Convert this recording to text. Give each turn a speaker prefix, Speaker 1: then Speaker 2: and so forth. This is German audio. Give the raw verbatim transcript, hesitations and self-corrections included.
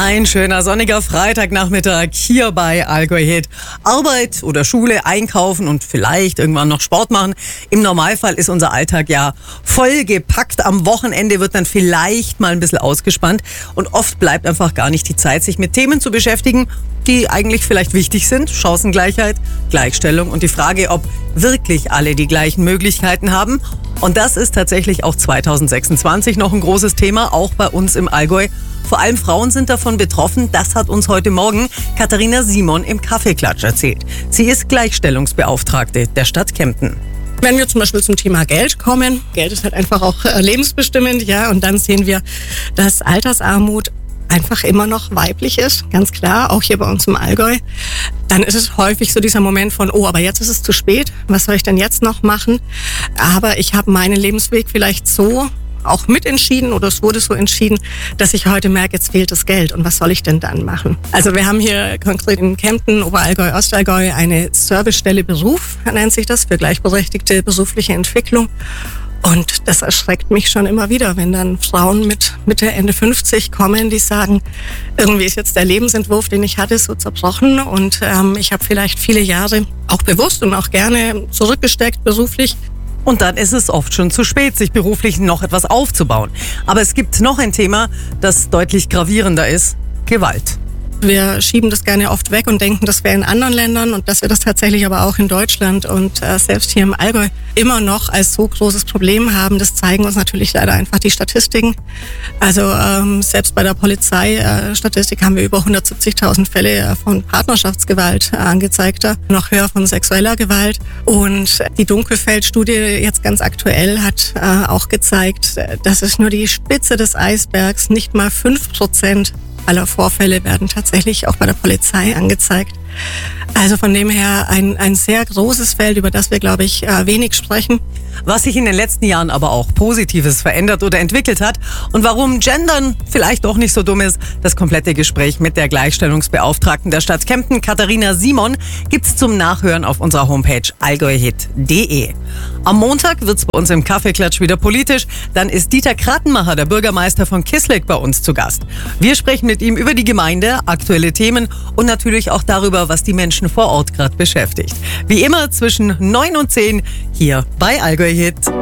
Speaker 1: Ein schöner sonniger Freitagnachmittag hier bei Allgäu Hit. Arbeit oder Schule, einkaufen und vielleicht irgendwann noch Sport machen. Im Normalfall ist unser Alltag ja voll gepackt. Am Wochenende wird dann vielleicht mal ein bisschen ausgespannt. Und oft bleibt einfach gar nicht die Zeit, sich mit Themen zu beschäftigen, die eigentlich vielleicht wichtig sind. Chancengleichheit, Gleichstellung und die Frage, ob wirklich alle die gleichen Möglichkeiten haben. Und das ist tatsächlich auch zwanzig sechsundzwanzig noch ein großes Thema, auch bei uns im Allgäu. Vor allem Frauen sind davon betroffen. Das hat uns heute Morgen Katharina Simon im Kaffeeklatsch erzählt. Sie ist Gleichstellungsbeauftragte der Stadt Kempten.
Speaker 2: Wenn wir zum Beispiel zum Thema Geld kommen, Geld ist halt einfach auch lebensbestimmend, ja, und dann sehen wir, dass Altersarmut einfach immer noch weiblich ist, ganz klar, auch hier bei uns im Allgäu. Dann ist es häufig so dieser Moment von, oh, aber jetzt ist es zu spät, was soll ich denn jetzt noch machen? Aber ich habe meinen Lebensweg vielleicht so auch mitentschieden oder es wurde so entschieden, dass ich heute merke, jetzt fehlt das Geld und was soll ich denn dann machen? Also wir haben hier konkret in Kempten, Oberallgäu, Ostallgäu eine Servicestelle Beruf, nennt sich das, für gleichberechtigte berufliche Entwicklung. Und das erschreckt mich schon immer wieder, wenn dann Frauen mit Mitte, Ende fünfzig kommen, die sagen, irgendwie ist jetzt der Lebensentwurf, den ich hatte, so zerbrochen und ähm, ich habe vielleicht viele Jahre auch bewusst und auch gerne zurückgesteckt beruflich.
Speaker 1: Und dann ist es oft schon zu spät, sich beruflich noch etwas aufzubauen. Aber es gibt noch ein Thema, das deutlich gravierender ist: Gewalt.
Speaker 2: Wir schieben das gerne oft weg und denken, das wäre in anderen Ländern und dass wir das tatsächlich aber auch in Deutschland und äh, selbst hier im Allgäu immer noch als so großes Problem haben. Das zeigen uns natürlich leider einfach die Statistiken. Also ähm, selbst bei der Polizeistatistik äh, haben wir über hundertsiebzigtausend Fälle äh, von Partnerschaftsgewalt äh, angezeigt, noch höher von sexueller Gewalt. Und die Dunkelfeld-Studie jetzt ganz aktuell hat äh, auch gezeigt, dass es nur die Spitze des Eisbergs, nicht mal fünf Prozent aller Vorfälle werden tatsächlich auch bei der Polizei angezeigt. Also von dem her ein, ein sehr großes Feld, über das wir, glaube ich, wenig sprechen.
Speaker 1: Was sich in den letzten Jahren aber auch Positives verändert oder entwickelt hat und warum Gendern vielleicht doch nicht so dumm ist, das komplette Gespräch mit der Gleichstellungsbeauftragten der Stadt Kempten, Katharina Simon, gibt's zum Nachhören auf unserer Homepage allgäuhit punkt de. Am Montag wird's bei uns im Kaffeeklatsch wieder politisch. Dann ist Dieter Krattenmacher, der Bürgermeister von Kisleck, bei uns zu Gast. Wir sprechen mit ihm über die Gemeinde, aktuelle Themen und natürlich auch darüber, was die Menschen vor Ort gerade beschäftigt. Wie immer zwischen neun und zehn hier bei Allgäu Hit.